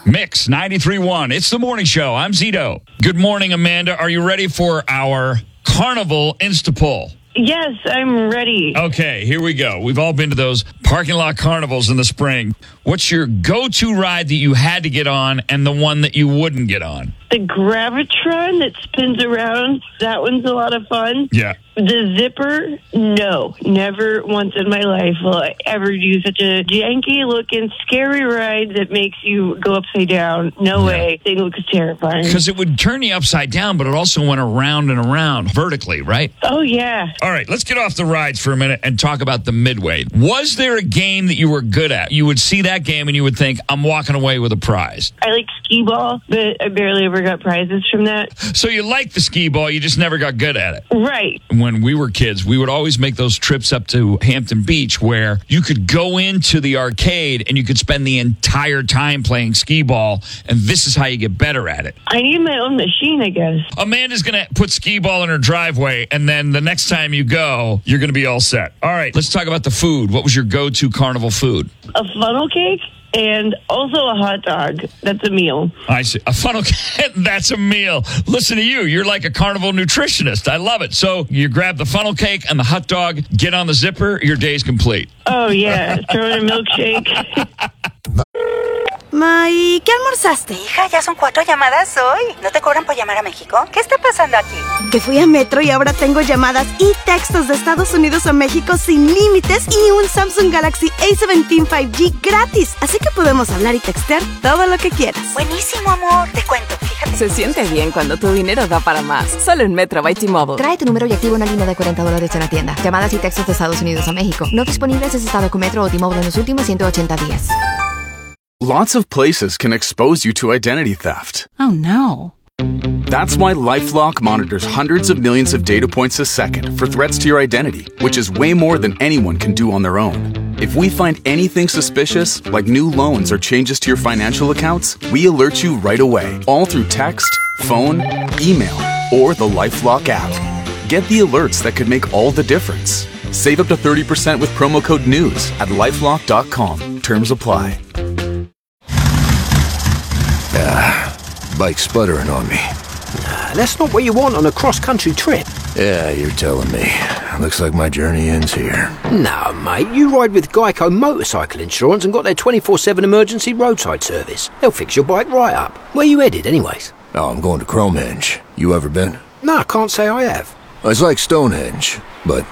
Mix 93.1. It's the morning show. I'm Zito. Good morning, Amanda. Are you ready for our Carnival Instapoll? Yes, I'm ready. Okay, here we go. We've all been to those parking lot carnivals in the spring. What's your go-to ride that you had to get on and the one that you wouldn't get on? The Gravitron that spins around, that one's a lot of fun. Yeah. The Zipper, no. Never once in my life will I ever do such a janky-looking, scary ride that makes you go upside down. No way. They look terrifying. Because it would turn you upside down, but it also went around and around vertically, right? Oh, yeah. All right, let's get off the rides for a minute and talk about the Midway. Was there a game that you were good at? You would see that game and you would think, I'm walking away with a prize. I like skee-ball, but I barely ever got prizes from that. So you liked the skee-ball, you just never got good at it. Right. When we were kids, we would always make those trips up to Hampton Beach where you could go into the arcade and you could spend the entire time playing skee-ball, and this is how you get better at it. I need my own machine, I guess. Amanda's going to put skee-ball in her driveway, and then the next time you go, you're going to be all set. All right, let's talk about the food. What was your go-to carnival food? A funnel cake and also a hot dog. That's a meal. I see. A funnel cake, that's a meal. Listen to you. You're like a carnival nutritionist. I love it. So you grab the funnel cake and the hot dog, get on the zipper, your day's complete. Oh, yeah. Throw in a milkshake. May, ¿qué almorzaste? Hija, ya son 4 llamadas hoy. ¿No te cobran por llamar a México? ¿Qué está pasando aquí? Que fui a Metro y ahora tengo llamadas y textos de Estados Unidos a México sin límites y un Samsung Galaxy A17 5G gratis. Así que podemos hablar y textear todo lo que quieras. Buenísimo, amor. Te cuento, fíjate. Se siente bien cuando tu dinero da para más. Solo en Metro by T-Mobile. Trae tu número y activa una línea de $40 en la tienda. Llamadas y textos de Estados Unidos a México. No disponibles en estado con Metro o T-Mobile en los últimos 180 días. Lots of places can expose you to identity theft. Oh, no. That's why LifeLock monitors hundreds of millions of data points a second for threats to your identity, which is way more than anyone can do on their own. If we find anything suspicious, like new loans or changes to your financial accounts, we alert you right away, all through text, phone, email, or the LifeLock app. Get the alerts that could make all the difference. Save up to 30% with promo code NEWS at LifeLock.com. Terms apply. Bike's sputtering on me. Nah, that's not what you want on a cross-country trip. Yeah, you're telling me. Looks like my journey ends here. No, mate, you ride with Geico Motorcycle Insurance and got their 24/7 emergency roadside service. They'll fix your bike right up. Where you headed, anyways? Oh, I'm going to Cromehenge. You ever been? No, I can't say I have. It's like Stonehenge, but